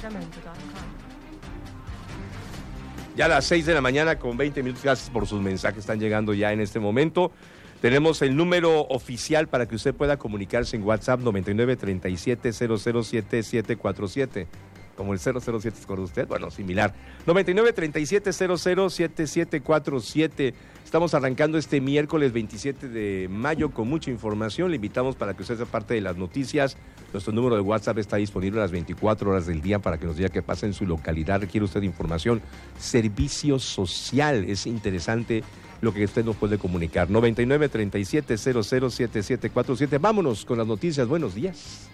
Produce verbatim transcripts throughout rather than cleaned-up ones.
Ya a las seis de la mañana con veinte minutos, gracias por sus mensajes, están llegando ya en este momento. Tenemos el número oficial para que usted pueda comunicarse en WhatsApp, noventa y nueve, treinta y siete, cero cero siete, siete cuatro siete. Como el cero cero siete, ¿se acuerda usted? Bueno, similar. noventa y nueve, treinta y siete, cero cero siete, siete cuatro siete. Estamos arrancando este miércoles veintisiete de mayo con mucha información. Le invitamos para que usted sea parte de las noticias. Nuestro número de WhatsApp está disponible a las veinticuatro horas del día para que nos diga qué pasa en su localidad. ¿Requiere usted información? Servicio social. Es interesante lo que usted nos puede comunicar. noventa y nueve, treinta y siete, cero cero siete, siete cuatro siete. Vámonos con las noticias. Buenos días.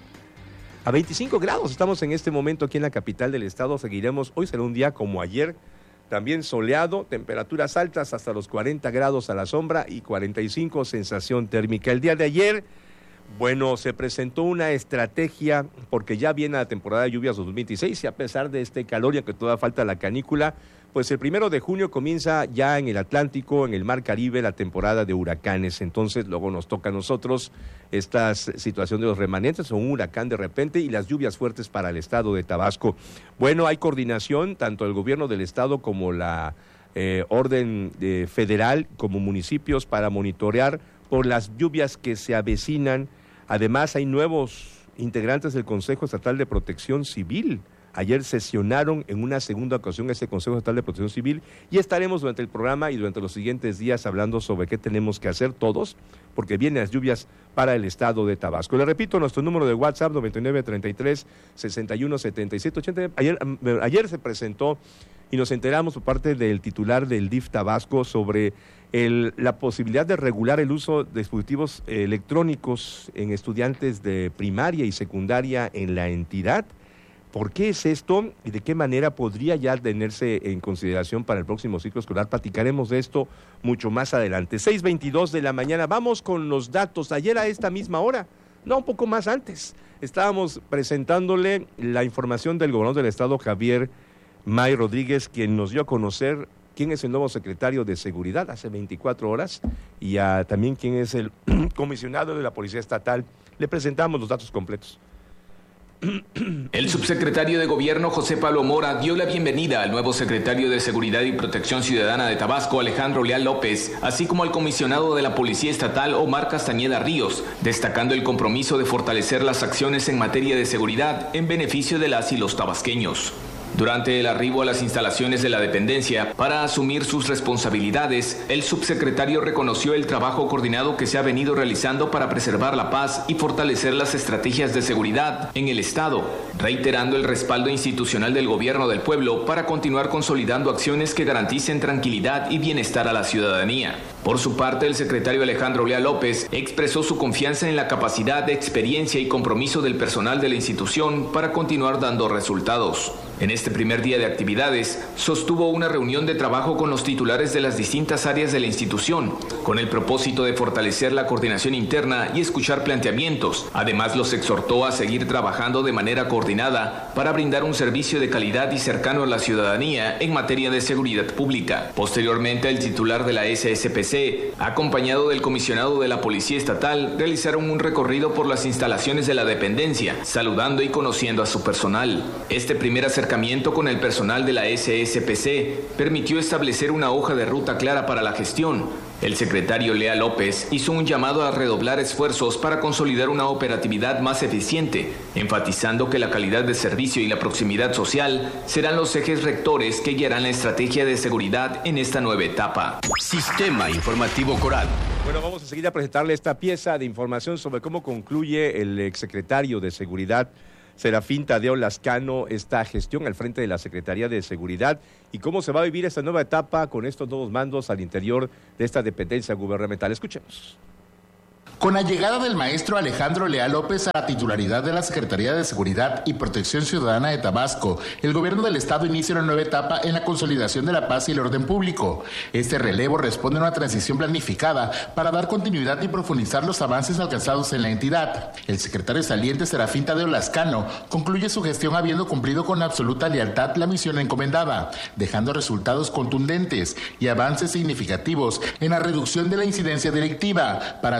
A veinticinco grados estamos en este momento aquí en la capital del estado. Seguiremos, hoy será un día como ayer, también soleado, temperaturas altas hasta los cuarenta grados a la sombra y cuarenta y cinco sensación térmica. El día de ayer, bueno, se presentó una estrategia porque ya viene la temporada de lluvias dos mil veintiséis y a pesar de este calor y aunque todavía falta la canícula, pues el primero de junio comienza ya en el Atlántico, en el Mar Caribe, la temporada de huracanes. Entonces luego nos toca a nosotros esta situación de los remanentes o un huracán de repente y las lluvias fuertes para el estado de Tabasco. Bueno, hay coordinación tanto del gobierno del estado como la eh, orden eh, federal como municipios para monitorear por las lluvias que se avecinan. Además hay nuevos integrantes del Consejo Estatal de Protección Civil. Ayer sesionaron en una segunda ocasión ese Consejo Estatal de Protección Civil y estaremos durante el programa y durante los siguientes días hablando sobre qué tenemos que hacer todos, porque vienen las lluvias para el estado de Tabasco. Le repito, nuestro número de WhatsApp, noventa y nueve, treinta y tres, sesenta y uno, setenta y siete, ochenta. Ayer, ayer se presentó y nos enteramos por parte del titular del D I F Tabasco sobre el, la posibilidad de regular el uso de dispositivos electrónicos en estudiantes de primaria y secundaria en la entidad. ¿Por qué es esto y de qué manera podría ya tenerse en consideración para el próximo ciclo escolar? Platicaremos de esto mucho más adelante. seis veintidós de la mañana, vamos con los datos. Ayer a esta misma hora, no, un poco más antes, estábamos presentándole la información del gobernador del estado, Javier May Rodríguez, quien nos dio a conocer quién es el nuevo secretario de Seguridad hace veinticuatro horas y a, también quién es el comisionado de la Policía Estatal. Le presentamos los datos completos. El subsecretario de Gobierno José Pablo Mora dio la bienvenida al nuevo secretario de Seguridad y Protección Ciudadana de Tabasco, Alejandro Leal López, así como al comisionado de la Policía Estatal, Omar Castañeda Ríos, destacando el compromiso de fortalecer las acciones en materia de seguridad en beneficio de las y los tabasqueños. Durante el arribo a las instalaciones de la dependencia para asumir sus responsabilidades, el subsecretario reconoció el trabajo coordinado que se ha venido realizando para preservar la paz y fortalecer las estrategias de seguridad en el Estado, reiterando el respaldo institucional del gobierno del pueblo para continuar consolidando acciones que garanticen tranquilidad y bienestar a la ciudadanía. Por su parte, el secretario Alejandro Leal López expresó su confianza en la capacidad, experiencia y compromiso del personal de la institución para continuar dando resultados. En este primer día de actividades, sostuvo una reunión de trabajo con los titulares de las distintas áreas de la institución, con el propósito de fortalecer la coordinación interna y escuchar planteamientos. Además, los exhortó a seguir trabajando de manera coordinada para brindar un servicio de calidad y cercano a la ciudadanía en materia de seguridad pública. Posteriormente, el titular de la S S P C, acompañado del comisionado de la Policía Estatal, realizaron un recorrido por las instalaciones de la dependencia, saludando y conociendo a su personal. Este primer acercamiento con el personal de la S S P C permitió establecer una hoja de ruta clara para la gestión. El secretario Leal López hizo un llamado a redoblar esfuerzos para consolidar una operatividad más eficiente, enfatizando que la calidad de servicio y la proximidad social serán los ejes rectores que guiarán la estrategia de seguridad en esta nueva etapa. Sistema Informativo Coral. Bueno, vamos a seguir a presentarle esta pieza de información sobre cómo concluye el exsecretario de Seguridad, Serafín Tadeo Lascano, esta gestión al frente de la Secretaría de Seguridad y cómo se va a vivir esta nueva etapa con estos nuevos mandos al interior de esta dependencia gubernamental. Escuchemos. Con la llegada del maestro Alejandro Leal López a la titularidad de la Secretaría de Seguridad y Protección Ciudadana de Tabasco, el gobierno del estado inicia una nueva etapa en la consolidación de la paz y el orden público. Este relevo responde a una transición planificada para dar continuidad y profundizar los avances alcanzados en la entidad. El secretario saliente Serafín Tadeo Lascano concluye su gestión habiendo cumplido con absoluta lealtad la misión encomendada, dejando resultados contundentes y avances significativos en la reducción de la incidencia delictiva para asumir nuevas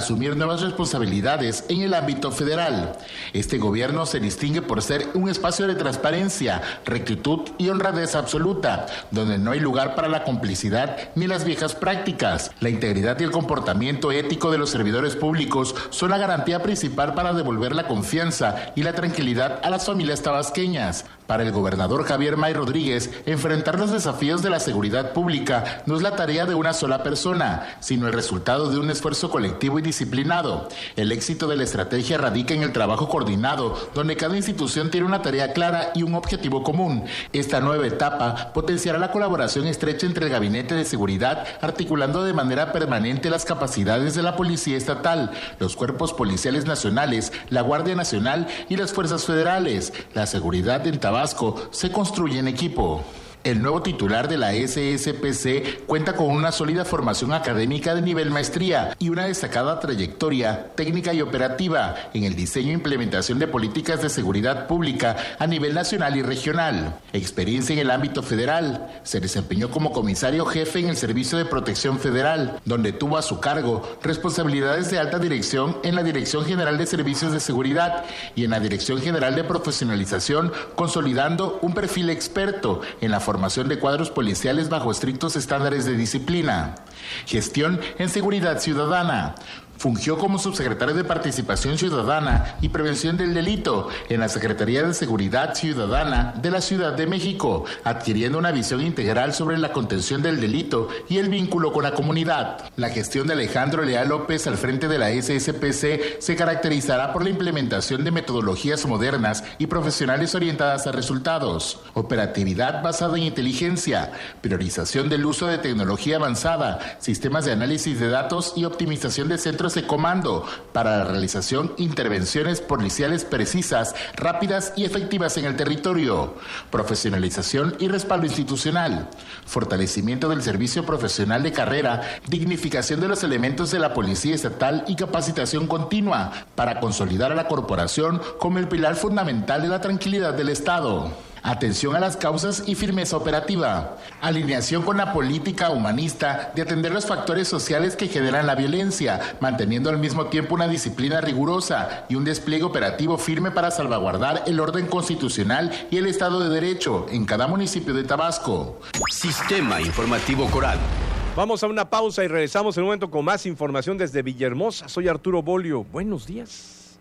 nuevas responsabilidades en el ámbito federal. Este gobierno se distingue por ser un espacio de transparencia, rectitud y honradez absoluta, donde no hay lugar para la complicidad ni las viejas prácticas. La integridad y el comportamiento ético de los servidores públicos son la garantía principal para devolver la confianza y la tranquilidad a las familias tabasqueñas. Para el gobernador Javier May Rodríguez, enfrentar los desafíos de la seguridad pública no es la tarea de una sola persona, sino el resultado de un esfuerzo colectivo y disciplinado. El éxito de la estrategia radica en el trabajo coordinado, donde cada institución tiene una tarea clara y un objetivo común. Esta nueva etapa potenciará la colaboración estrecha entre el Gabinete de Seguridad, articulando de manera permanente las capacidades de la Policía Estatal, los cuerpos policiales nacionales, la Guardia Nacional y las fuerzas federales. La seguridad en Tabasco se construye en equipo. El nuevo titular de la S S P C cuenta con una sólida formación académica de nivel maestría y una destacada trayectoria técnica y operativa en el diseño e implementación de políticas de seguridad pública a nivel nacional y regional. Experiencia en el ámbito federal. Se desempeñó como comisario jefe en el Servicio de Protección Federal, donde tuvo a su cargo responsabilidades de alta dirección en la Dirección General de Servicios de Seguridad y en la Dirección General de Profesionalización, consolidando un perfil experto en la formación de cuadros policiales bajo estrictos estándares de disciplina. Gestión en seguridad ciudadana. Fungió como subsecretario de Participación Ciudadana y Prevención del Delito en la Secretaría de Seguridad Ciudadana de la Ciudad de México, adquiriendo una visión integral sobre la contención del delito y el vínculo con la comunidad. La gestión de Alejandro Leal López al frente de la S S P C se caracterizará por la implementación de metodologías modernas y profesionales orientadas a resultados, operatividad basada en inteligencia, priorización del uso de tecnología avanzada, sistemas de análisis de datos y optimización de centros de comando para la realización de intervenciones policiales precisas, rápidas y efectivas en el territorio, profesionalización y respaldo institucional, fortalecimiento del servicio profesional de carrera, dignificación de los elementos de la Policía Estatal y capacitación continua para consolidar a la corporación como el pilar fundamental de la tranquilidad del Estado. Atención a las causas y firmeza operativa. Alineación con la política humanista de atender los factores sociales que generan la violencia, manteniendo al mismo tiempo una disciplina rigurosa y un despliegue operativo firme para salvaguardar el orden constitucional y el Estado de Derecho en cada municipio de Tabasco. Sistema Informativo Coral. Vamos a una pausa y regresamos en un momento con más información desde Villahermosa. Soy Arturo Bolio. Buenos días.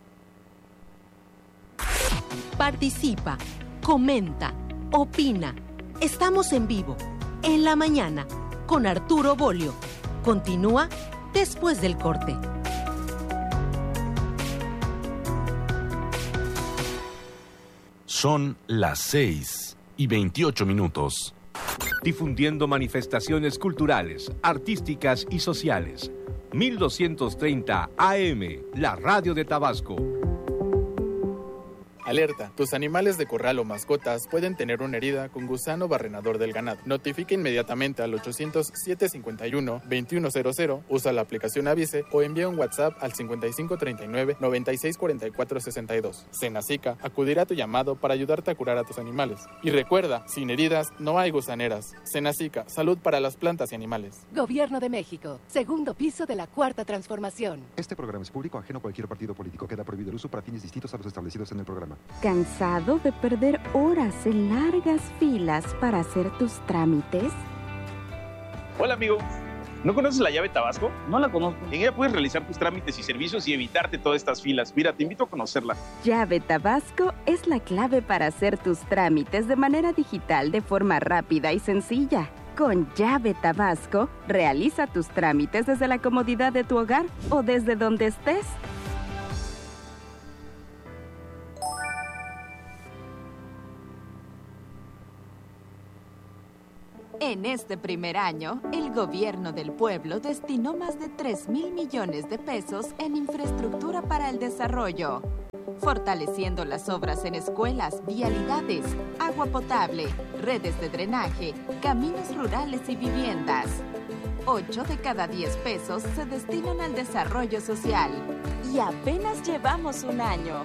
Participa. Comenta, opina. Estamos en vivo, en la mañana, con Arturo Bolio. Continúa después del corte. Son las seis y veintiocho minutos. Difundiendo manifestaciones culturales, artísticas y sociales. mil doscientos treinta A M, la radio de Tabasco. Alerta, tus animales de corral o mascotas pueden tener una herida con gusano barrenador del ganado. Notifica inmediatamente al ochocientos, siete cincuenta y uno, veintiuno cero cero, usa la aplicación Avise o envía un WhatsApp al cincuenta y cinco treinta y nueve, noventa y seis cuarenta y cuatro sesenta y dos. Senacica acudirá a tu llamado para ayudarte a curar a tus animales. Y recuerda, sin heridas no hay gusaneras. Senacica, salud para las plantas y animales. Gobierno de México, segundo piso de la Cuarta Transformación. Este programa es público, ajeno a cualquier partido político. Queda prohibido el uso para fines distintos a los establecidos en el programa. ¿Cansado de perder horas en largas filas para hacer tus trámites? Hola, amigo. ¿No conoces la llave Tabasco? No la conozco. En ella puedes realizar tus trámites y servicios y evitarte todas estas filas. Mira, te invito a conocerla. Llave Tabasco es la clave para hacer tus trámites de manera digital de forma rápida y sencilla. Con Llave Tabasco, realiza tus trámites desde la comodidad de tu hogar o desde donde estés. En este primer año, el gobierno del pueblo destinó más de tres mil millones de pesos en infraestructura para el desarrollo, fortaleciendo las obras en escuelas, vialidades, agua potable, redes de drenaje, caminos rurales y viviendas. Ocho de cada diez pesos se destinan al desarrollo social. Y apenas llevamos un año.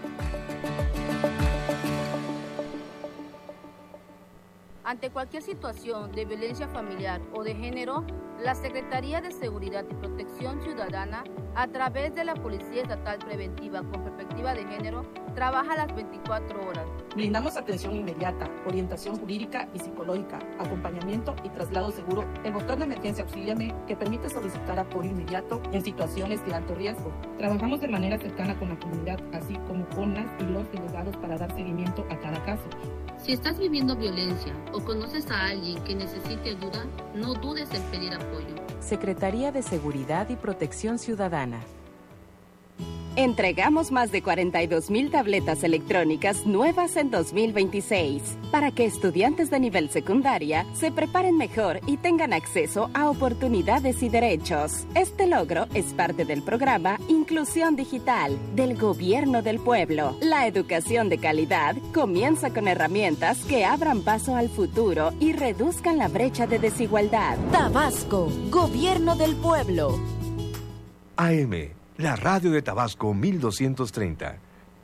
Ante cualquier situación de violencia familiar o de género, la Secretaría de Seguridad y Protección Ciudadana A través de la Policía Estatal Preventiva con Perspectiva de Género, trabaja las veinticuatro horas. Brindamos atención inmediata, orientación jurídica y psicológica, acompañamiento y traslado seguro. El botón de emergencia Auxíliame, que permite solicitar apoyo inmediato en situaciones de alto riesgo. Trabajamos de manera cercana con la comunidad, así como con las y los delegados para dar seguimiento a cada caso. Si estás viviendo violencia o conoces a alguien que necesite ayuda, no dudes en pedir apoyo. Secretaría de Seguridad y Protección Ciudadana. Entregamos más de cuarenta y dos mil tabletas electrónicas nuevas en dos mil veintiséis para que estudiantes de nivel secundaria se preparen mejor y tengan acceso a oportunidades y derechos. Este logro es parte del programa Inclusión Digital del Gobierno del Pueblo. La educación de calidad comienza con herramientas que abran paso al futuro y reduzcan la brecha de desigualdad. Tabasco, Gobierno del Pueblo. A M, la radio de Tabasco mil doscientos treinta.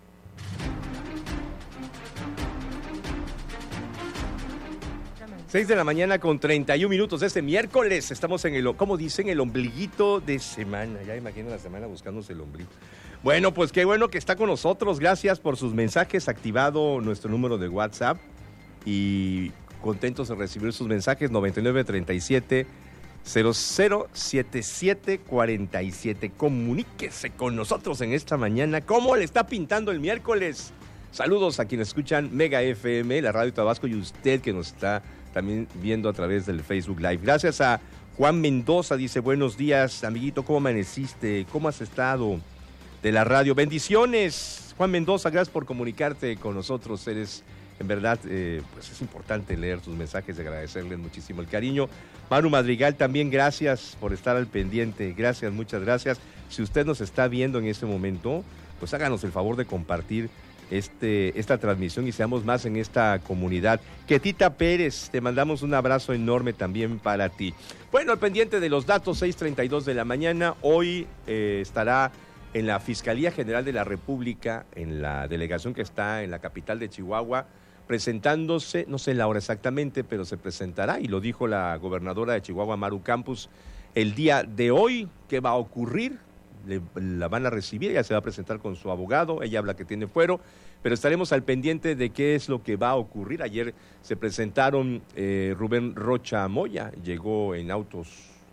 seis de la mañana con treinta y un minutos de este miércoles. Estamos en el, como dicen, el ombliguito de semana. Ya imagino la semana buscándose el ombligo. Bueno, pues qué bueno que está con nosotros. Gracias por sus mensajes. Activado nuestro número de WhatsApp. Y contentos de recibir sus mensajes. noventa y nueve, treinta y siete, cero cero siete siete cuarenta y siete. Comuníquese con nosotros en esta mañana. ¿Cómo le está pintando el miércoles? Saludos a quienes escuchan Mega F M, la Radio Tabasco, y usted que nos está también viendo a través del Facebook Live. Gracias a Juan Mendoza, dice, buenos días, amiguito, ¿cómo amaneciste? ¿Cómo has estado? De la radio. Bendiciones, Juan Mendoza, gracias por comunicarte con nosotros. Eres, en verdad, eh, pues es importante leer tus mensajes y agradecerles muchísimo el cariño. Manu Madrigal, también gracias por estar al pendiente. Gracias, muchas gracias. Si usted nos está viendo en este momento, pues háganos el favor de compartir Este, esta transmisión y seamos más en esta comunidad. Ketita Pérez, te mandamos un abrazo enorme también para ti. Bueno, al pendiente de los datos, seis treinta y dos de la mañana, hoy eh, estará en la Fiscalía General de la República, en la delegación que está en la capital de Chihuahua, presentándose, no sé la hora exactamente, pero se presentará, y lo dijo la gobernadora de Chihuahua, Maru Campos, el día de hoy. ¿Qué va a ocurrir? Le, la van a recibir, ella se va a presentar con su abogado, ella habla que tiene fuero, pero estaremos al pendiente de qué es lo que va a ocurrir. Ayer se presentaron eh, Rubén Rocha Moya, llegó en autos,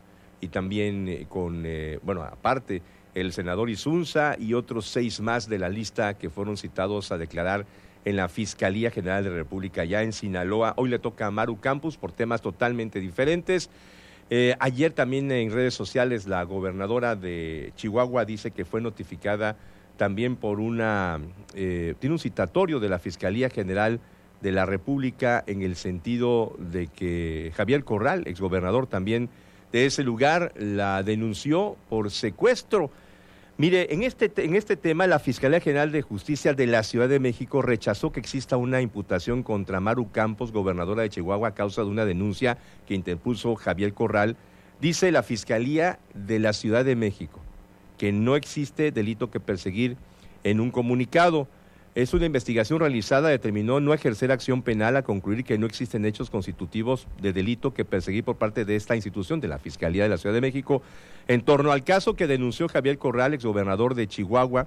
y también eh, con, eh, bueno, aparte, el senador Isunza y otros seis más de la lista que fueron citados a declarar en la Fiscalía General de la República, ya en Sinaloa. Hoy le toca a Maru Campos por temas totalmente diferentes. Eh, ayer también en redes sociales la gobernadora de Chihuahua dice que fue notificada también por una, eh, tiene un citatorio de la Fiscalía General de la República en el sentido de que Javier Corral, exgobernador también de ese lugar, la denunció por secuestro. Mire, en este, en este tema la Fiscalía General de Justicia de la Ciudad de México rechazó que exista una imputación contra Maru Campos, gobernadora de Chihuahua, a causa de una denuncia que interpuso Javier Corral. Dice la Fiscalía de la Ciudad de México que no existe delito que perseguir. En un comunicado, es una investigación realizada, determinó no ejercer acción penal a concluir que no existen hechos constitutivos de delito que perseguir por parte de esta institución, de la Fiscalía de la Ciudad de México, en torno al caso que denunció Javier Corral, exgobernador de Chihuahua,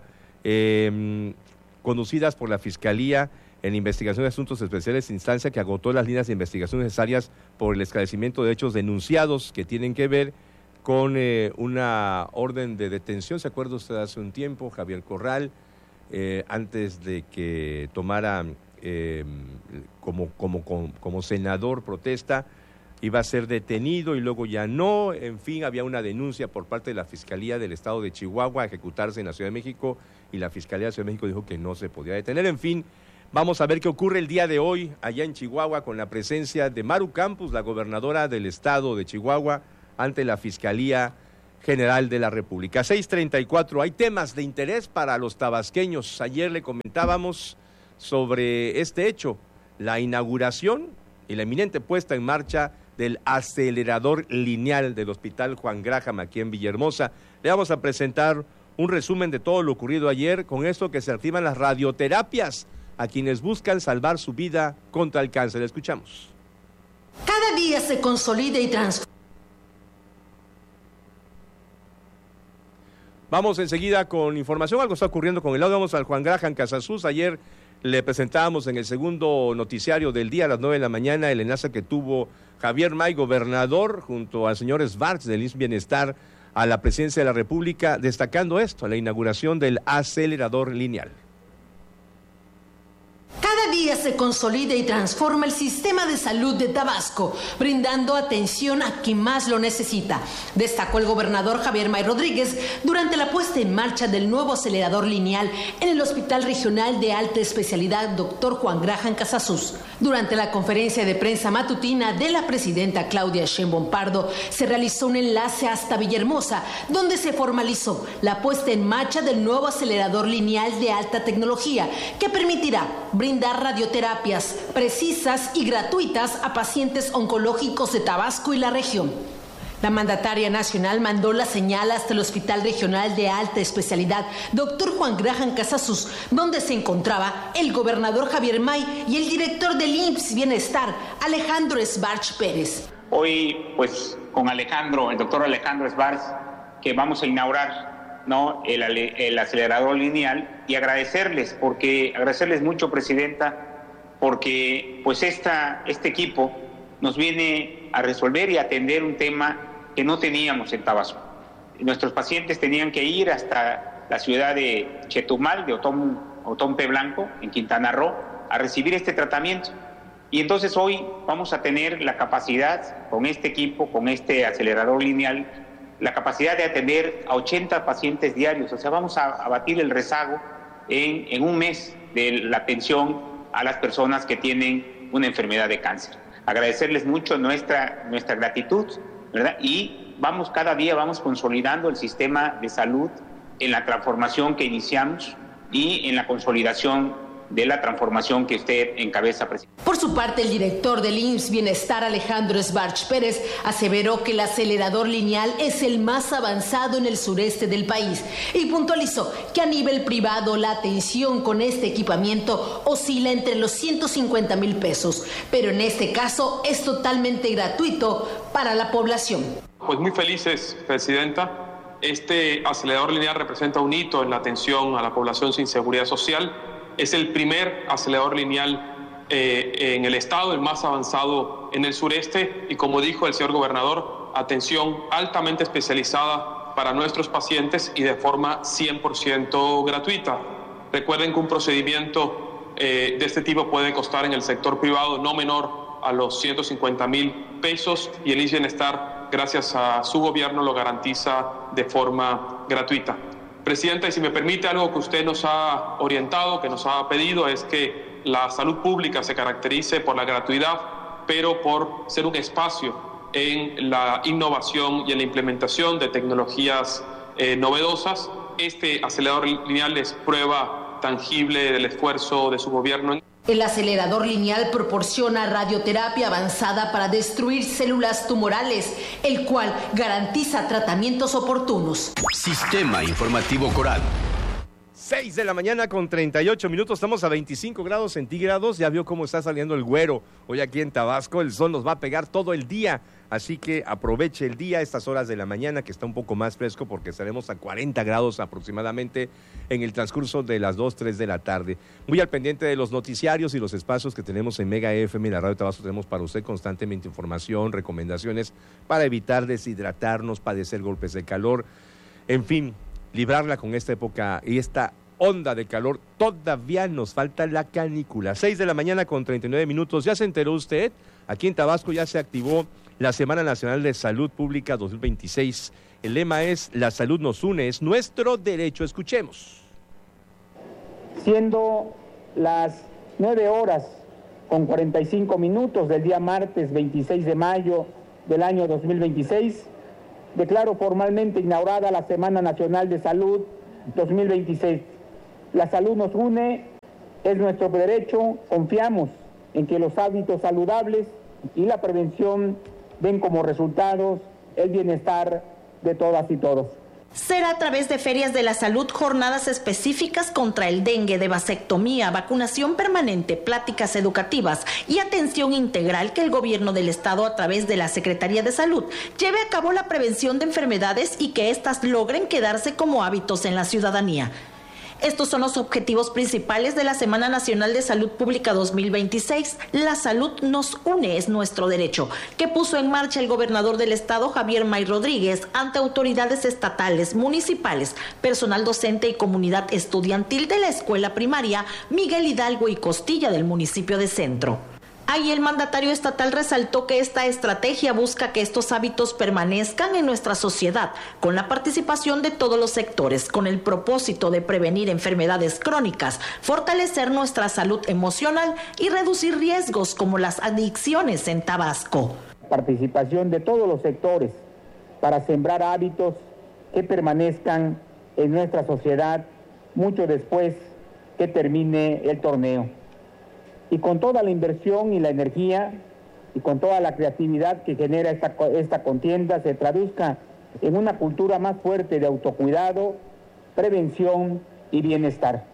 eh, conducidas por la Fiscalía en investigación de asuntos especiales, instancia que agotó las líneas de investigación necesarias por el esclarecimiento de hechos denunciados que tienen que ver con eh, una orden de detención. ¿Se acuerda usted hace un tiempo, Javier Corral, eh, antes de que tomara eh, como, como, como, como senador protesta, iba a ser detenido y luego ya no? En fin, había una denuncia por parte de la Fiscalía del Estado de Chihuahua a ejecutarse en la Ciudad de México, y la Fiscalía de la Ciudad de México dijo que no se podía detener. En fin, vamos a ver qué ocurre el día de hoy allá en Chihuahua con la presencia de Maru Campos, la gobernadora del Estado de Chihuahua, ante la Fiscalía General de la República. seis treinta y cuatro, hay temas de interés para los tabasqueños. Ayer le comentábamos sobre este hecho, la inauguración y la inminente puesta en marcha del acelerador lineal del Hospital Juan Graham aquí en Villahermosa. Le vamos a presentar un resumen de todo lo ocurrido ayer, con esto que se activan las radioterapias a quienes buscan salvar su vida contra el cáncer. Escuchamos. Cada día se consolida y transforma. Vamos enseguida con información, algo está ocurriendo con el audio. Vamos al Juan Graham Casasus. Ayer le presentábamos en el segundo noticiario del día a las nueve de la mañana el enlace que tuvo Javier May, gobernador, junto al señor Svarts del I M S S Bienestar a la presidencia de la República, destacando esto, la inauguración del acelerador lineal. Cada día se consolida y transforma el sistema de salud de Tabasco, brindando atención a quien más lo necesita, destacó el gobernador Javier May Rodríguez durante la puesta en marcha del nuevo acelerador lineal en el Hospital Regional de Alta Especialidad doctor Juan Graham Casasus. Durante la conferencia de prensa matutina de la presidenta Claudia Sheinbaum Pardo, se realizó un enlace hasta Villahermosa, donde se formalizó la puesta en marcha del nuevo acelerador lineal de alta tecnología, que permitirá brindar radioterapias precisas y gratuitas a pacientes oncológicos de Tabasco y la región. La mandataria nacional mandó la señal hasta el Hospital Regional de Alta Especialidad doctor Juan Graham Casasus, donde se encontraba el gobernador Javier May y el director del I M S S Bienestar, Alejandro Svarts Pérez. Hoy, pues, con Alejandro, el doctor Alejandro Svarts, que vamos a inaugurar, ¿no?, el, el acelerador lineal, y agradecerles, porque agradecerles mucho, presidenta, porque pues esta, este equipo nos viene a resolver y atender un tema que no teníamos en Tabasco. Nuestros pacientes tenían que ir hasta la ciudad de Chetumal, de Otón, Otompe Blanco, en Quintana Roo, a recibir este tratamiento. Y entonces hoy vamos a tener la capacidad, con este equipo, con este acelerador lineal, la capacidad de atender a ochenta pacientes diarios. O sea, vamos a abatir el rezago en, en un mes de la atención a las personas que tienen una enfermedad de cáncer. Agradecerles mucho nuestra, nuestra gratitud, ¿verdad? Y vamos cada día, vamos consolidando el sistema de salud en la transformación que iniciamos y en la consolidación de la transformación que usted encabeza, presidente. Por su parte, el director del I M S S Bienestar, Alejandro Svarts Pérez, aseveró que el acelerador lineal es el más avanzado en el sureste del país y puntualizó que a nivel privado la atención con este equipamiento oscila entre los ciento cincuenta mil pesos, pero en este caso es totalmente gratuito para la población. Pues muy felices, presidenta. Este acelerador lineal representa un hito en la atención a la población sin seguridad social. Es el primer acelerador lineal eh, en el estado, el más avanzado en el sureste, y como dijo el señor gobernador, atención altamente especializada para nuestros pacientes y de forma cien por ciento gratuita. Recuerden que un procedimiento eh, de este tipo puede costar en el sector privado no menor a los ciento cincuenta mil pesos, y el I M S S Bienestar, gracias a su gobierno, lo garantiza de forma gratuita. Presidenta, y si me permite, algo que usted nos ha orientado, que nos ha pedido, es que la salud pública se caracterice por la gratuidad, pero por ser un espacio en la innovación y en la implementación de tecnologías eh, novedosas. Este acelerador lineal es prueba tangible del esfuerzo de su gobierno. El acelerador lineal proporciona radioterapia avanzada para destruir células tumorales, el cual garantiza tratamientos oportunos. Sistema Informativo Coral. seis de la mañana con treinta y ocho minutos, estamos a veinticinco grados centígrados, ya vio cómo está saliendo el güero. Hoy aquí en Tabasco el sol nos va a pegar todo el día, así que aproveche el día, estas horas de la mañana que está un poco más fresco porque estaremos a cuarenta grados aproximadamente en el transcurso de las dos, tres de la tarde. Muy al pendiente de los noticiarios y los espacios que tenemos en Mega F M y la Radio Tabasco, tenemos para usted constantemente información, recomendaciones para evitar deshidratarnos, padecer golpes de calor, en fin, librarla con esta época y esta onda de calor. Todavía nos falta la canícula. seis de la mañana con treinta y nueve minutos. ¿Ya se enteró usted? Aquí en Tabasco ya se activó la Semana Nacional de Salud Pública dos mil veintiséis. El lema es La salud nos une, es nuestro derecho. Escuchemos. Siendo las nueve horas con cuarenta y cinco minutos del día martes veintiséis de mayo del año dos mil veintiséis, declaro formalmente inaugurada la Semana Nacional de Salud dos mil veintiséis. La salud nos une, es nuestro derecho, confiamos en que los hábitos saludables y la prevención den como resultados el bienestar de todas y todos. Será a través de ferias de la salud, jornadas específicas contra el dengue, de vasectomía, vacunación permanente, pláticas educativas y atención integral que el gobierno del estado, a través de la Secretaría de Salud, lleve a cabo la prevención de enfermedades y que éstas logren quedarse como hábitos en la ciudadanía. Estos son los objetivos principales de la Semana Nacional de Salud Pública dos mil veintiséis. La salud nos une, es nuestro derecho, que puso en marcha el gobernador del estado, Javier May Rodríguez, ante autoridades estatales, municipales, personal docente y comunidad estudiantil de la escuela primaria Miguel Hidalgo y Costilla del municipio de Centro. Ahí el mandatario estatal resaltó que esta estrategia busca que estos hábitos permanezcan en nuestra sociedad, con la participación de todos los sectores, con el propósito de prevenir enfermedades crónicas, fortalecer nuestra salud emocional y reducir riesgos como las adicciones en Tabasco. Participación de todos los sectores para sembrar hábitos que permanezcan en nuestra sociedad mucho después que termine el torneo. Y con toda la inversión y la energía y con toda la creatividad que genera esta, esta contienda se traduzca en una cultura más fuerte de autocuidado, prevención y bienestar.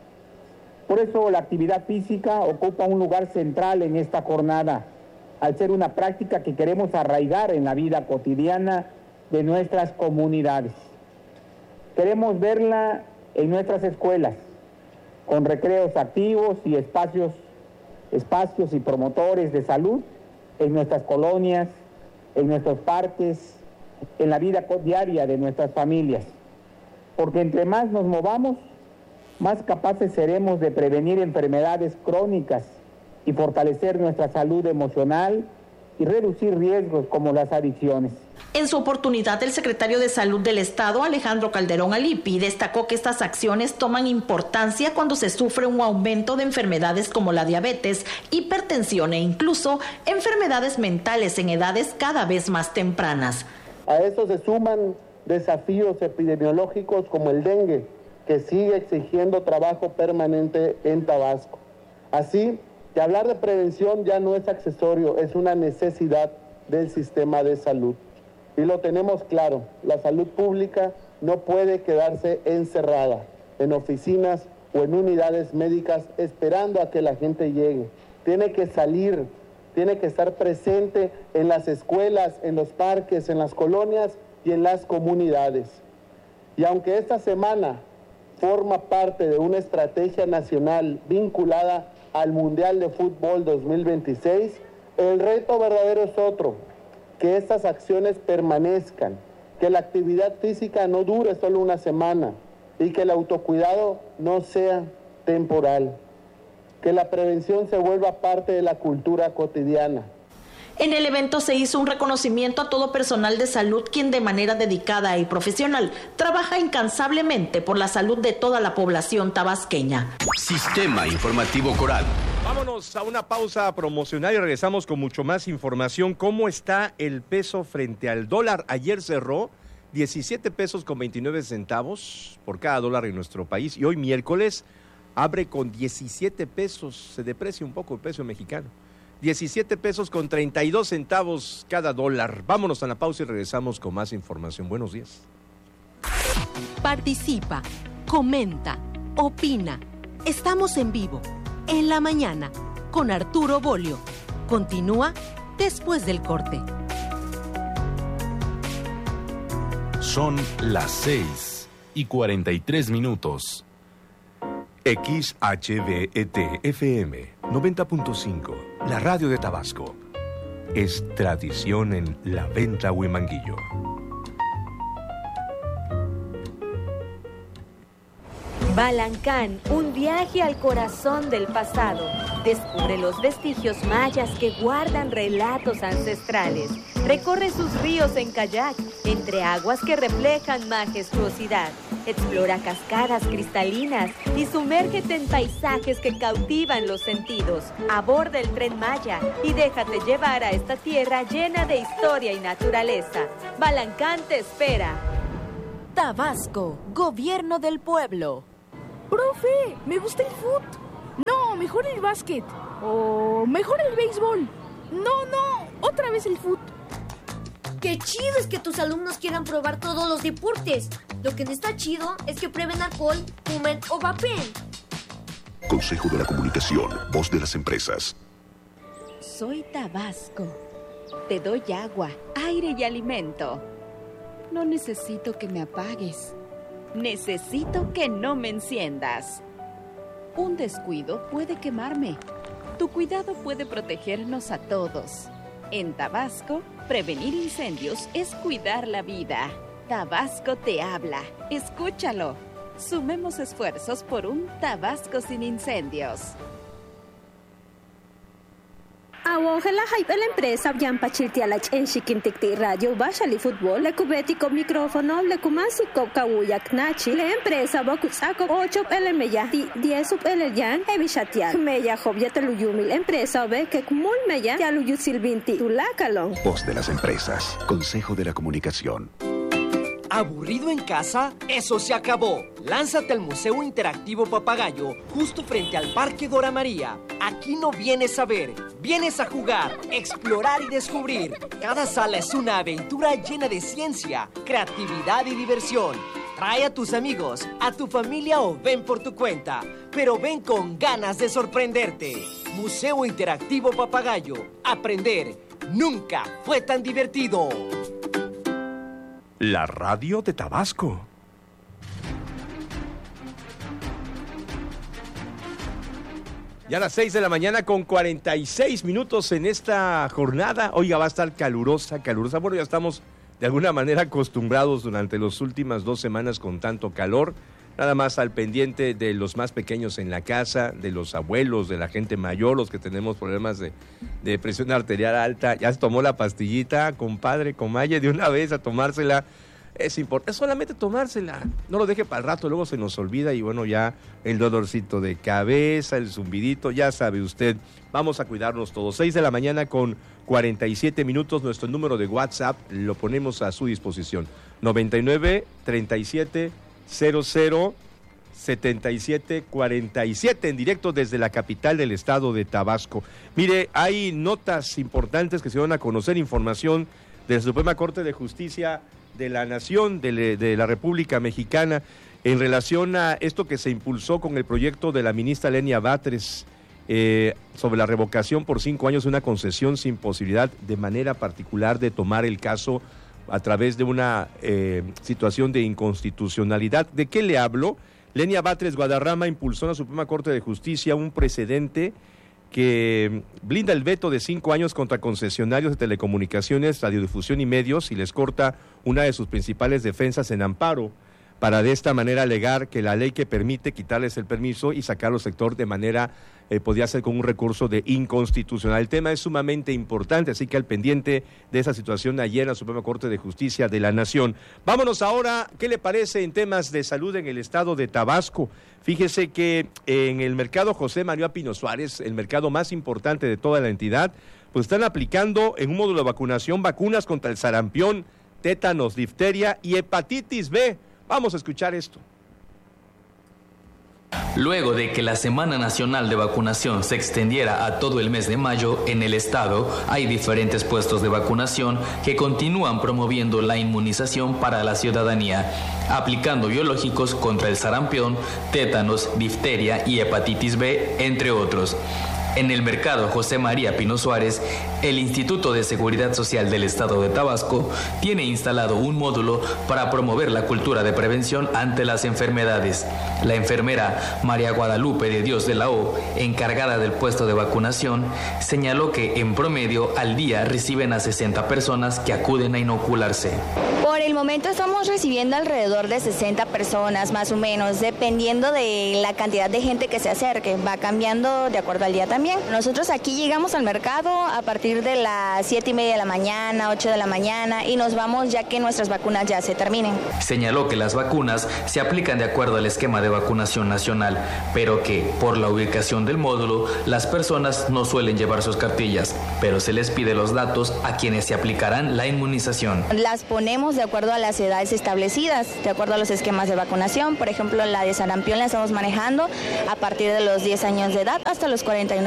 Por eso la actividad física ocupa un lugar central en esta jornada, al ser una práctica que queremos arraigar en la vida cotidiana de nuestras comunidades. Queremos verla en nuestras escuelas, con recreos activos y espacios espacios y promotores de salud en nuestras colonias, en nuestros parques, en la vida diaria de nuestras familias. Porque entre más nos movamos, más capaces seremos de prevenir enfermedades crónicas y fortalecer nuestra salud emocional y reducir riesgos como las adicciones. En su oportunidad, el secretario de Salud del Estado, Alejandro Calderón Alipi, destacó que estas acciones toman importancia cuando se sufre un aumento de enfermedades como la diabetes, hipertensión e incluso enfermedades mentales en edades cada vez más tempranas. A eso se suman desafíos epidemiológicos como el dengue, que sigue exigiendo trabajo permanente en Tabasco. Así que hablar de prevención ya no es accesorio, es una necesidad del sistema de salud. Y lo tenemos claro, la salud pública no puede quedarse encerrada en oficinas o en unidades médicas esperando a que la gente llegue. Tiene que salir, tiene que estar presente en las escuelas, en los parques, en las colonias y en las comunidades. Y aunque esta semana forma parte de una estrategia nacional vinculada al Mundial de Fútbol dos mil veintiséis, el reto verdadero es otro, que estas acciones permanezcan, que la actividad física no dure solo una semana y que el autocuidado no sea temporal, que la prevención se vuelva parte de la cultura cotidiana. En el evento se hizo un reconocimiento a todo personal de salud quien de manera dedicada y profesional trabaja incansablemente por la salud de toda la población tabasqueña. Sistema Informativo Coral. Vámonos a una pausa promocional y regresamos con mucho más información. ¿Cómo está el peso frente al dólar? Ayer cerró diecisiete pesos con veintinueve centavos por cada dólar en nuestro país y hoy miércoles abre con diecisiete pesos. Se deprecia un poco el peso mexicano. diecisiete pesos con treinta y dos centavos cada dólar. Vámonos a la pausa y regresamos con más información. Buenos días. Participa, comenta, opina. Estamos en vivo, en la mañana, con Arturo Bolio. Continúa después del corte. Son las seis y cuarenta y tres minutos. X H B E T F M noventa punto cinco, la radio de Tabasco. Es tradición en La Venta Huimanguillo. Balancán, un viaje al corazón del pasado. Descubre los vestigios mayas que guardan relatos ancestrales. Recorre sus ríos en kayak, entre aguas que reflejan majestuosidad. Explora cascadas cristalinas y sumérgete en paisajes que cautivan los sentidos. Aborda el Tren Maya y déjate llevar a esta tierra llena de historia y naturaleza. Balancán te espera. Tabasco, Gobierno del Pueblo. ¡Profe! ¡Me gusta el fut! No, mejor el básquet. O mejor el béisbol. No, no, otra vez el fut. ¡Qué chido es que tus alumnos quieran probar todos los deportes! Lo que no está chido es que prueben alcohol, fumen o vapeen. Consejo de la Comunicación, voz de las empresas. Soy Tabasco. Te doy agua, aire y alimento. No necesito que me apagues. Necesito que no me enciendas. Un descuido puede quemarme. Tu cuidado puede protegernos a todos. En Tabasco, prevenir incendios es cuidar la vida. Tabasco te habla. Escúchalo. Sumemos esfuerzos por un Tabasco sin incendios. Awongela hype la empresa Yampa Chiltialach en Chiquinticti Radio Bashali Fútbol, le cubetico micrófono, le kumasico Kawuyak Nachi, la empresa Bokusako ocho el meya, diez el yan, Evishatia, Meya Jobia Teluyumi, la empresa Obe que Kumul Meya, Yaluyu Silvinti, Tulakalon. Voz de las empresas, Consejo de la Comunicación. ¿Aburrido en casa? ¡Eso se acabó! Lánzate al Museo Interactivo Papagayo, justo frente al Parque Dora María. Aquí no vienes a ver, vienes a jugar, explorar y descubrir. Cada sala es una aventura llena de ciencia, creatividad y diversión. Trae a tus amigos, a tu familia o ven por tu cuenta, pero ven con ganas de sorprenderte. Museo Interactivo Papagayo. Aprender nunca fue tan divertido. La radio de Tabasco. Ya a las seis de la mañana con cuarenta y seis minutos en esta jornada. Oiga, va a estar calurosa, calurosa. Bueno, ya estamos de alguna manera acostumbrados durante las últimas dos semanas con tanto calor. Nada más al pendiente de los más pequeños en la casa, de los abuelos, de la gente mayor, los que tenemos problemas de, de presión arterial alta. Ya se tomó la pastillita, compadre, comalle, de una vez a tomársela. Es importante, es solamente tomársela. No lo deje para el rato, luego se nos olvida y bueno, ya el dolorcito de cabeza, el zumbidito, ya sabe usted. Vamos a cuidarnos todos. seis de la mañana con cuarenta y siete minutos. Nuestro número de WhatsApp lo ponemos a su disposición. noventa y nueve, treinta y siete, cero cero, setenta y siete, cuarenta y siete en directo desde la capital del estado de Tabasco. Mire, hay notas importantes que se van a conocer, información de la Suprema Corte de Justicia de la Nación, de, de la República Mexicana, en relación a esto que se impulsó con el proyecto de la ministra Lenia Batres eh, sobre la revocación por cinco años de una concesión sin posibilidad de manera particular de tomar el caso a través de una eh, situación de inconstitucionalidad. ¿De qué le hablo? Lenia Batres Guadarrama impulsó en la Suprema Corte de Justicia un precedente que blinda el veto de cinco años contra concesionarios de telecomunicaciones, radiodifusión y medios y les corta una de sus principales defensas en amparo, para de esta manera alegar que la ley que permite quitarles el permiso y sacarlo al sector de manera, eh, podría ser con un recurso de inconstitucional. El tema es sumamente importante, así que al pendiente de esa situación ayer en la Suprema Corte de Justicia de la Nación. Vámonos ahora, ¿qué le parece en temas de salud en el estado de Tabasco? Fíjese que en el mercado José María Pino Suárez, el mercado más importante de toda la entidad, pues están aplicando en un módulo de vacunación vacunas contra el sarampión, tétanos, difteria y hepatitis B. Vamos a escuchar esto. Luego de que la Semana Nacional de Vacunación se extendiera a todo el mes de mayo, en el estado hay diferentes puestos de vacunación que continúan promoviendo la inmunización para la ciudadanía, aplicando biológicos contra el sarampión, tétanos, difteria y hepatitis B, entre otros. En el mercado José María Pino Suárez, el Instituto de Seguridad Social del Estado de Tabasco tiene instalado un módulo para promover la cultura de prevención ante las enfermedades. La enfermera María Guadalupe de Dios de la O, encargada del puesto de vacunación, señaló que en promedio al día reciben a sesenta personas que acuden a inocularse. Por el momento estamos recibiendo alrededor de sesenta personas más o menos, dependiendo de la cantidad de gente que se acerque. Va cambiando de acuerdo al día también. Nosotros aquí llegamos al mercado a partir de las siete y media de la mañana, ocho de la mañana y nos vamos ya que nuestras vacunas ya se terminen. Señaló que las vacunas se aplican de acuerdo al esquema de vacunación nacional, pero que por la ubicación del módulo las personas no suelen llevar sus cartillas, pero se les pide los datos a quienes se aplicarán la inmunización. Las ponemos de acuerdo a las edades establecidas, de acuerdo a los esquemas de vacunación. Por ejemplo, la de sarampión la estamos manejando a partir de los diez años de edad hasta los cuarenta y nueve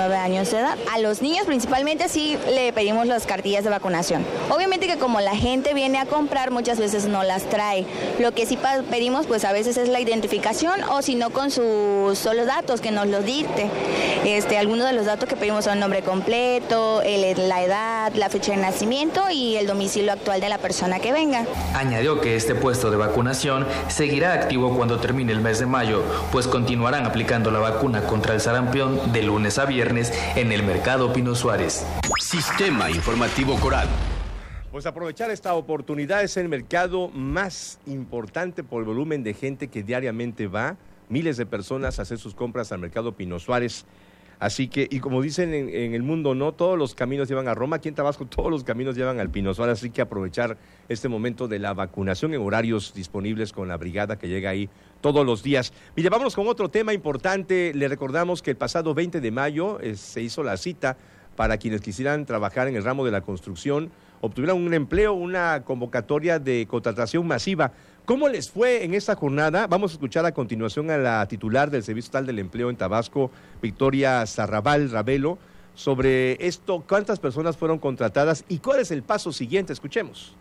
nueve años de edad. A los niños principalmente sí le pedimos las cartillas de vacunación. Obviamente que como la gente viene a comprar, muchas veces no las trae. Lo que sí pedimos pues a veces es la identificación o si no con sus solo datos que nos los dicte. Este, algunos de los datos que pedimos son nombre completo, el, la edad, la fecha de nacimiento y el domicilio actual de la persona que venga. Añadió que este puesto de vacunación seguirá activo cuando termine el mes de mayo, pues continuarán aplicando la vacuna contra el sarampión de lunes a viernes en el Mercado Pino Suárez. Sistema Informativo Coral. Pues aprovechar esta oportunidad, es el mercado más importante por el volumen de gente que diariamente va, miles de personas a hacer sus compras al Mercado Pino Suárez. Así que, y como dicen en, en el mundo, no todos los caminos llevan a Roma, aquí en Tabasco todos los caminos llevan al Pino Suárez, así que aprovechar este momento de la vacunación en horarios disponibles con la brigada que llega ahí todos los días. Mire, vámonos con otro tema importante. Le recordamos que el pasado veinte de mayo eh, se hizo la cita para quienes quisieran trabajar en el ramo de la construcción, obtuvieran un empleo, una convocatoria de contratación masiva. ¿Cómo les fue en esta jornada? Vamos a escuchar a continuación a la titular del Servicio Estatal del Empleo en Tabasco, Victoria Zarrabal Ravelo, sobre esto, cuántas personas fueron contratadas y cuál es el paso siguiente. Escuchemos.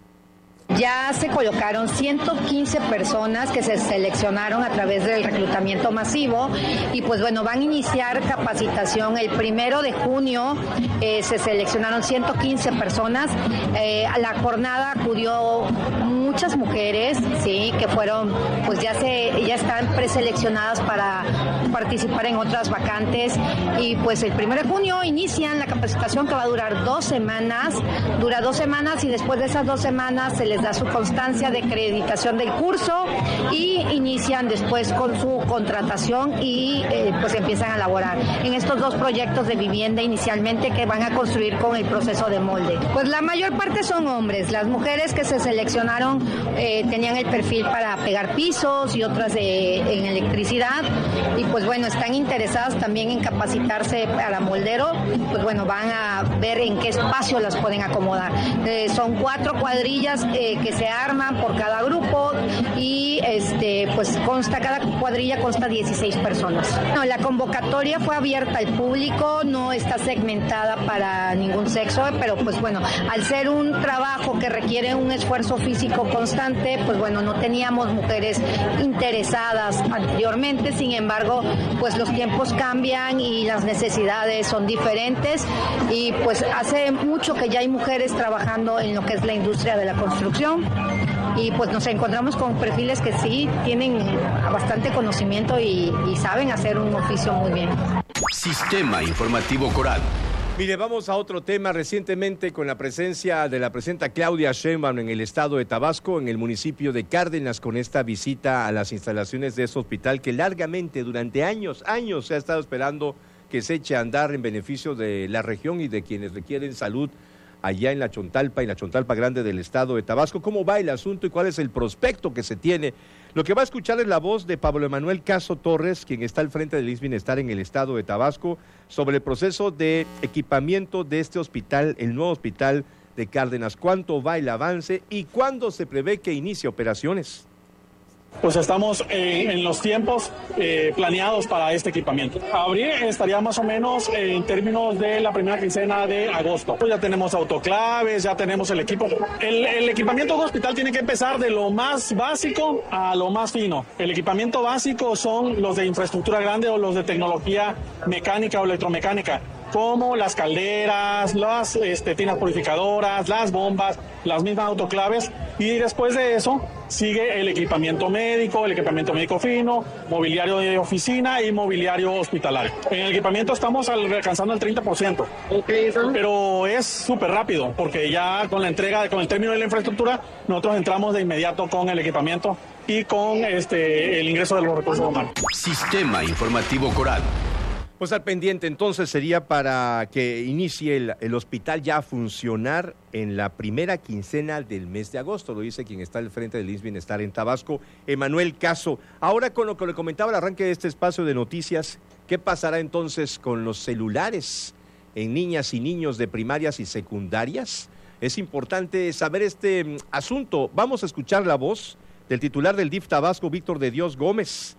Ya se colocaron ciento quince personas que se seleccionaron a través del reclutamiento masivo y pues bueno, van a iniciar capacitación el primero de junio, eh, se seleccionaron ciento quince personas, eh, a la jornada acudió muchas mujeres, sí, que fueron, pues ya se, ya están preseleccionadas para participar en otras vacantes y pues el primero de junio inician la capacitación que va a durar dos semanas, dura dos semanas y después de esas dos semanas se les da su constancia de acreditación del curso y inician después con su contratación y eh, pues empiezan a laborar en estos dos proyectos de vivienda inicialmente que van a construir con el proceso de molde. Pues la mayor parte son hombres, las mujeres que se seleccionaron eh, tenían el perfil para pegar pisos y otras de, en electricidad y pues bueno, están interesadas también en capacitarse para moldero, pues bueno, van a ver en qué espacio las pueden acomodar. Eh, son cuatro cuadrillas eh, que se arman por cada grupo y este pues consta, cada cuadrilla consta dieciséis personas. No, la convocatoria fue abierta al público, no está segmentada para ningún sexo, pero pues bueno, al ser un trabajo que requiere un esfuerzo físico constante, pues bueno, no teníamos mujeres interesadas anteriormente, sin embargo, pues los tiempos cambian y las necesidades son diferentes y pues hace mucho que ya hay mujeres trabajando en lo que es la industria de la construcción y pues nos encontramos con perfiles que sí tienen bastante conocimiento y, y saben hacer un oficio muy bien. Sistema Informativo Coral. Mire, vamos a otro tema. Recientemente, con la presencia de la presidenta Claudia Sheinbaum en el estado de Tabasco, en el municipio de Cárdenas, con esta visita a las instalaciones de ese hospital que largamente, durante años, años se ha estado esperando que se eche a andar en beneficio de la región y de quienes requieren salud allá en la Chontalpa, en la Chontalpa Grande del estado de Tabasco. ¿Cómo va el asunto y cuál es el prospecto que se tiene? Lo que va a escuchar es la voz de Pablo Emanuel Caso Torres, quien está al frente del I S S S Bienestar en el estado de Tabasco, sobre el proceso de equipamiento de este hospital, el nuevo hospital de Cárdenas. ¿Cuánto va el avance y cuándo se prevé que inicie operaciones? Pues estamos eh, en los tiempos eh, planeados para este equipamiento. Abrir estaría más o menos eh, en términos de la primera quincena de agosto. Pues ya tenemos autoclaves, ya tenemos el equipo. El, el equipamiento del hospital tiene que empezar de lo más básico a lo más fino. El equipamiento básico son los de infraestructura grande o los de tecnología mecánica o electromecánica, como las calderas, las este, tinas purificadoras, las bombas, las mismas autoclaves, y después de eso sigue el equipamiento médico, el equipamiento médico fino, mobiliario de oficina y mobiliario hospitalario. En el equipamiento estamos alcanzando el treinta por ciento, pero es súper rápido porque ya con la entrega, con el término de la infraestructura, nosotros entramos de inmediato con el equipamiento y con este, el ingreso de los recursos humanos. Sistema Informativo Coral. Pues al pendiente, entonces sería para que inicie el, el hospital ya a funcionar en la primera quincena del mes de agosto, lo dice quien está al frente del I S S S Bienestar en Tabasco, Emanuel Caso. Ahora, con lo que le comentaba al arranque de este espacio de noticias, ¿qué pasará entonces con los celulares en niñas y niños de primarias y secundarias? Es importante saber este mm, asunto. Vamos a escuchar la voz del titular del D I F Tabasco, Víctor de Dios Gómez.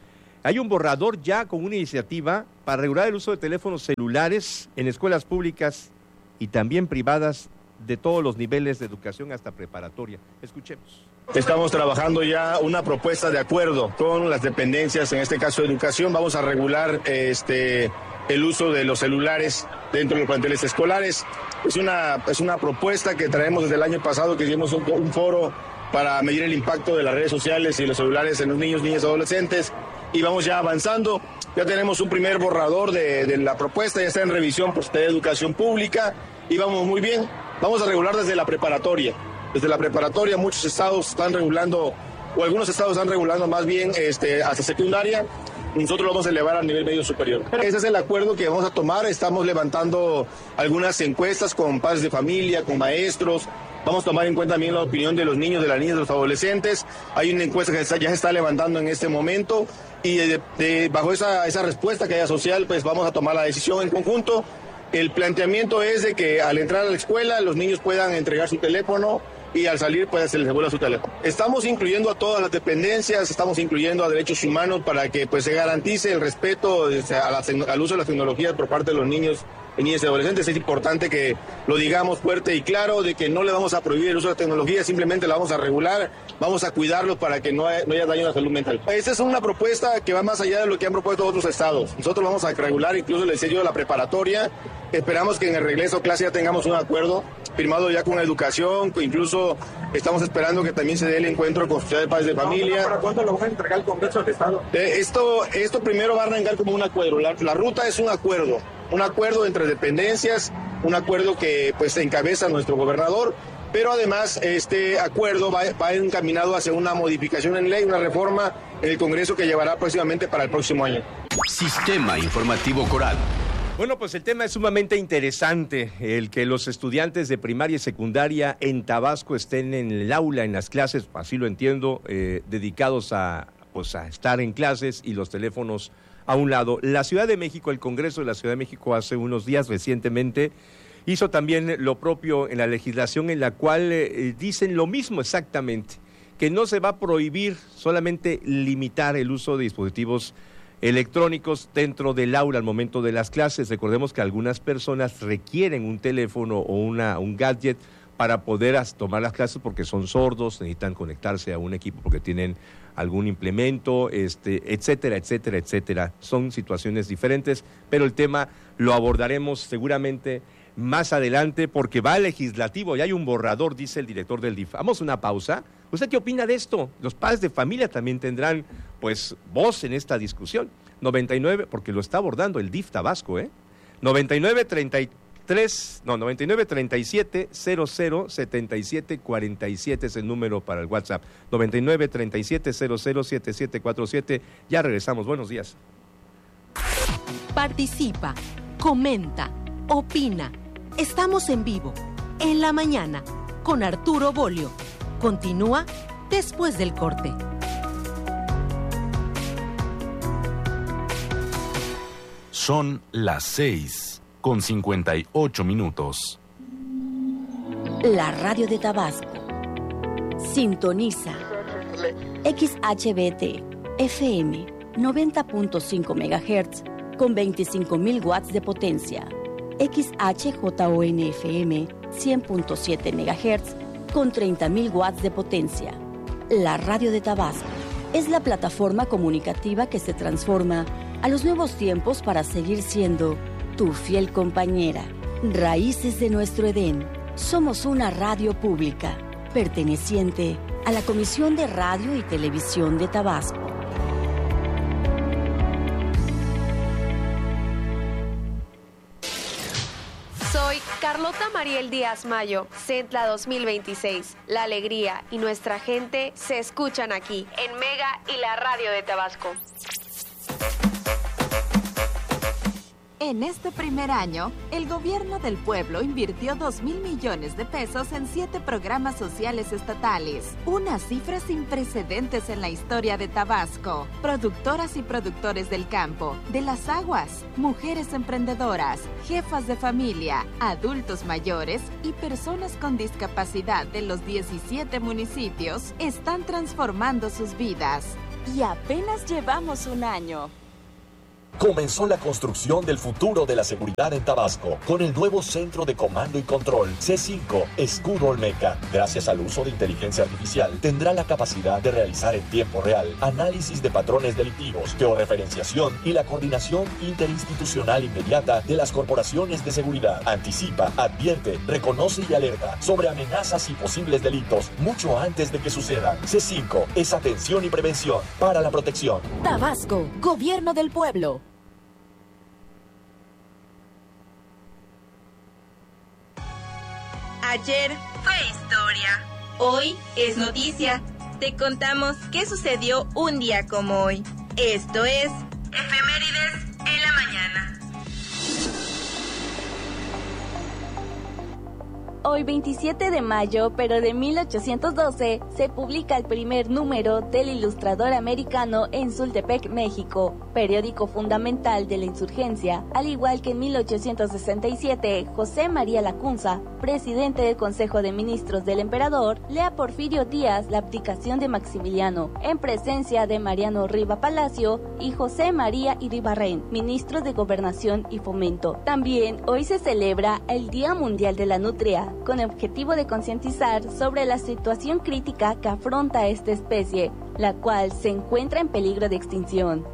Hay un borrador ya con una iniciativa para regular el uso de teléfonos celulares en escuelas públicas y también privadas de todos los niveles de educación hasta preparatoria. Escuchemos. Estamos trabajando ya una propuesta de acuerdo con las dependencias, en este caso de educación. Vamos a regular este, el uso de los celulares dentro de los planteles escolares. Es una, es una propuesta que traemos desde el año pasado, que hicimos un, un foro para medir el impacto de las redes sociales y los celulares en los niños, niñas y adolescentes. Y vamos ya avanzando. Ya tenemos un primer borrador de, de la propuesta, ya está en revisión por Secretaría de Educación Pública y vamos muy bien. Vamos a regular desde la preparatoria. Desde la preparatoria muchos estados están regulando, o algunos estados están regulando más bien este, hasta secundaria. Nosotros lo vamos a elevar al nivel medio superior. Ese es el acuerdo que vamos a tomar. Estamos levantando algunas encuestas con padres de familia, con maestros. Vamos a tomar en cuenta también la opinión de los niños, de las niñas, de los adolescentes. Hay una encuesta que está, ya se está levantando en este momento y de, de, bajo esa, esa respuesta que haya social, pues vamos a tomar la decisión en conjunto. El planteamiento es de que al entrar a la escuela los niños puedan entregar su teléfono y al salir pues se les devuelva su teléfono. Estamos incluyendo a todas las dependencias, estamos incluyendo a derechos humanos para que pues se garantice el respeto a la, al uso de las tecnologías por parte de los niños, niñas y adolescentes. Es importante que lo digamos fuerte y claro, de que no le vamos a prohibir el uso de la tecnología, simplemente la vamos a regular, vamos a cuidarlos para que no haya, no haya daño a la salud mental. Esta es una propuesta que va más allá de lo que han propuesto otros estados. Nosotros vamos a regular incluso el diseño de la preparatoria. Esperamos que en el regreso a clase ya tengamos un acuerdo firmado ya con educación, incluso estamos esperando que también se dé el encuentro con sociedades de padres de familia. ¿Para cuándo lo van a entregar el Congreso del Estado? Eh, esto, esto primero va a arrancar como un acuerdo. La, la ruta es un acuerdo, un acuerdo entre dependencias, un acuerdo que pues encabeza nuestro gobernador, pero además este acuerdo va, va encaminado hacia una modificación en ley, una reforma en el Congreso que llevará próximamente para el próximo año. Sistema Informativo Coral. Bueno, pues el tema es sumamente interesante, el que los estudiantes de primaria y secundaria en Tabasco estén en el aula, en las clases, así lo entiendo, eh, dedicados a, pues, a estar en clases y los teléfonos a un lado. La Ciudad de México, el Congreso de la Ciudad de México hace unos días recientemente hizo también lo propio en la legislación en la cual eh, dicen lo mismo exactamente, que no se va a prohibir, solamente limitar el uso de dispositivos electrónicos dentro del aula al momento de las clases. Recordemos que algunas personas requieren un teléfono o una, un gadget para poder as, tomar las clases porque son sordos, necesitan conectarse a un equipo porque tienen algún implemento, este, etcétera, etcétera, etcétera. Son situaciones diferentes, pero el tema lo abordaremos seguramente más adelante porque va al legislativo y hay un borrador, dice el director del D I F. Vamos a una pausa. ¿Usted qué opina de esto? Los padres de familia también tendrán, pues, voz en esta discusión. noventa y nueve, porque lo está abordando el D I F Tabasco, ¿eh? noventa y nueve treinta y tres, no, noventa y nueve treinta y siete cero cero setenta y siete cuarenta y siete es el número para el WhatsApp. noventa y nueve treinta y siete cero cero setenta y siete cuarenta y siete. Ya regresamos. Buenos días. Participa, comenta, opina. Estamos en vivo, en la mañana, con Arturo Bolio. Continúa después del corte. Son las seis con cincuenta y ocho minutos. La radio de Tabasco. Sintoniza. X H B T F M noventa punto cinco megahertz con veinticinco mil watts de potencia. X H J O N F M cien punto siete megahertz con treinta mil watts de potencia. La radio de Tabasco es la plataforma comunicativa que se transforma a los nuevos tiempos para seguir siendo tu fiel compañera. Raíces de nuestro Edén. Somos una radio pública perteneciente a la Comisión de Radio y Televisión de Tabasco. Soy Carlota Mariel Díaz Mayo, Centla dos mil veintiséis. La alegría y nuestra gente se escuchan aquí, en Mega y la radio de Tabasco. En este primer año, el gobierno del pueblo invirtió dos mil millones de pesos en siete programas sociales estatales, unas cifras sin precedentes en la historia de Tabasco. Productoras y productores del campo, de las aguas, mujeres emprendedoras, jefas de familia, adultos mayores y personas con discapacidad de los diecisiete municipios están transformando sus vidas. y apenas llevamos un año. Comenzó la construcción del futuro de la seguridad en Tabasco con el nuevo Centro de Comando y Control C cinco Escudo Olmeca. Gracias al uso de inteligencia artificial, tendrá la capacidad de realizar en tiempo real análisis de patrones delictivos, georreferenciación y la coordinación interinstitucional inmediata de las corporaciones de seguridad. Anticipa, advierte, reconoce y alerta sobre amenazas y posibles delitos mucho antes de que sucedan. C cinco es atención y prevención para la protección. Tabasco, Gobierno del Pueblo. Ayer fue historia, hoy es noticia. Te contamos qué sucedió un día como hoy. Esto es Efemérides en la Mañana. Hoy veintisiete de mayo, pero de mil ochocientos doce, se publica el primer número del Ilustrador Americano en Sultepec, México, periódico fundamental de la insurgencia, al igual que en mil ochocientos sesenta y siete, José María Lacunza, presidente del Consejo de Ministros del Emperador, lee a Porfirio Díaz la abdicación de Maximiliano, en presencia de Mariano Riva Palacio y José María Iribarren, ministros de Gobernación y Fomento. También hoy se celebra el Día Mundial de la Nutria, con el objetivo de concientizar sobre la situación crítica que afronta esta especie, la cual se encuentra en peligro de extinción.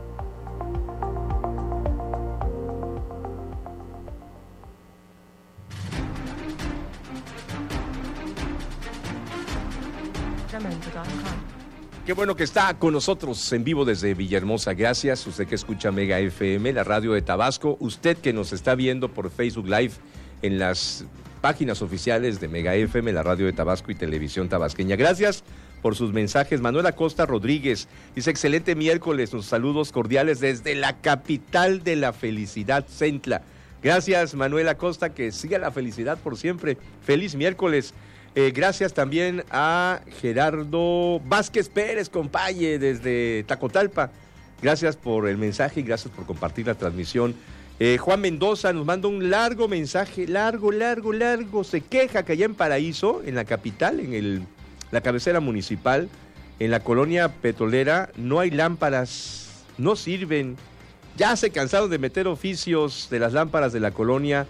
Qué bueno que está con nosotros en vivo desde Villahermosa. Gracias. Usted que escucha Mega F M, la radio de Tabasco. Usted que nos está viendo por Facebook Live en las páginas oficiales de Mega F M, la radio de Tabasco y Televisión Tabasqueña. Gracias por sus mensajes. Manuel Acosta Rodríguez dice: excelente miércoles, sus saludos cordiales desde la capital de la felicidad, Centla. Gracias, Manuel Acosta, que siga la felicidad por siempre. Feliz miércoles. Eh, gracias también a Gerardo Vázquez Pérez, compañe, desde Tacotalpa. Gracias por el mensaje y gracias por compartir la transmisión. Eh, Juan Mendoza nos manda un largo mensaje, largo, largo, largo. Se queja que allá en Paraíso, en la capital, en el, la cabecera municipal, en la colonia petrolera, no hay lámparas, no sirven. Ya se cansaron de meter oficios de las lámparas de la colonia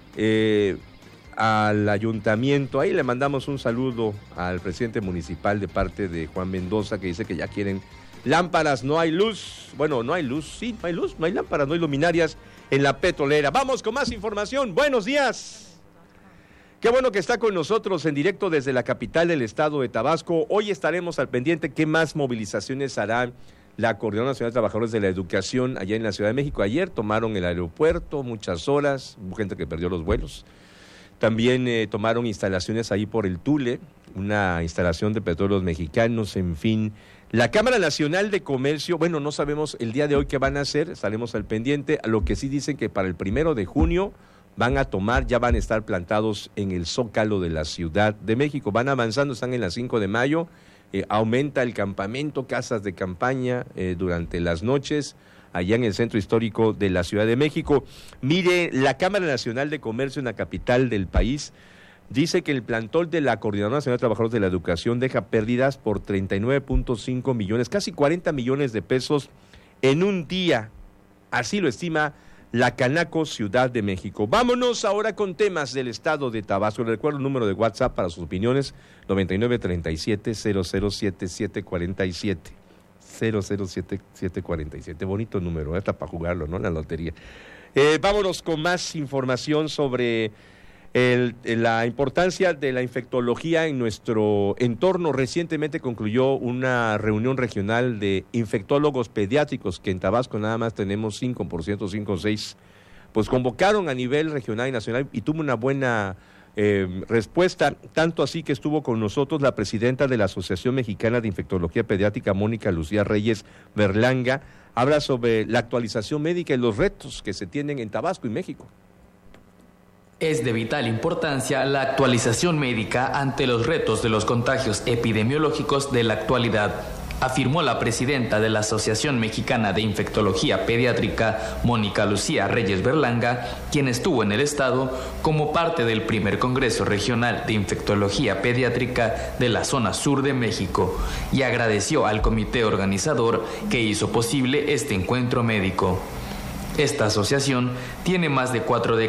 eh, al ayuntamiento. Ahí le mandamos un saludo al presidente municipal de parte de Juan Mendoza, que dice que ya quieren lámparas. No hay luz, bueno, no hay luz, sí, no hay luz, no hay lámparas, no hay luminarias en la petrolera. Vamos con más información. Buenos días. Qué bueno que está con nosotros en directo desde la capital del estado de Tabasco. Hoy estaremos al pendiente qué más movilizaciones hará la Coordinadora Nacional de Trabajadores de la Educación allá en la Ciudad de México. Ayer tomaron el aeropuerto muchas horas, hubo gente que perdió los vuelos. También eh, tomaron instalaciones ahí por el Tule, una instalación de Petróleos Mexicanos, en fin. La Cámara Nacional de Comercio, bueno, no sabemos el día de hoy qué van a hacer, estaremos al pendiente. Lo que sí dicen que para el primero de junio van a tomar, ya van a estar plantados en el Zócalo de la Ciudad de México. Van avanzando, están en la cinco de mayo, eh, aumenta el campamento, casas de campaña eh, durante las noches, allá en el centro histórico de la Ciudad de México. Mire, la Cámara Nacional de Comercio en la capital del país dice que el plantón de la Coordinadora Nacional de Trabajadores de la Educación deja pérdidas por treinta y nueve punto cinco millones, casi cuarenta millones de pesos en un día. Así lo estima la Canaco Ciudad de México. Vámonos ahora con temas del estado de Tabasco. Les recuerdo el número de WhatsApp para sus opiniones, noventa y nueve treinta y siete cero cero siete siete cuarenta y siete. cero cero siete siete cuarenta y siete, bonito número, hasta para jugarlo, ¿no? La lotería. Eh, vámonos con más información sobre el, la importancia de la infectología en nuestro entorno. Recientemente concluyó una reunión regional de infectólogos pediátricos, que en Tabasco nada más tenemos cinco por ciento, cinco o seis, pues convocaron a nivel regional y nacional y tuvo una buena Eh, respuesta, tanto así que estuvo con nosotros la presidenta de la Asociación Mexicana de Infectología Pediátrica, Mónica Lucía Reyes Berlanga. Habla sobre la actualización médica y los retos que se tienen en Tabasco y México. Es de vital importancia la actualización médica ante los retos de los contagios epidemiológicos de la actualidad. afirmó la presidenta de la Asociación Mexicana de Infectología Pediátrica, Mónica Lucía Reyes Berlanga, quien estuvo en el estado como parte del primer Congreso Regional de Infectología Pediátrica de la zona sur de México, y agradeció al comité organizador que hizo posible este encuentro médico. Esta asociación tiene más de cuatro décadas